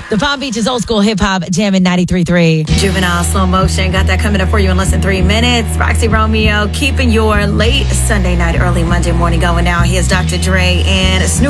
The Palm Beach's old school hip hop jamming 93.3. Juvenile Slow Motion. Got that coming up for you in less than 3 minutes. Roxy Romeo keeping your late Sunday night, early Monday morning going down. Here's Dr. Dre and Snoop.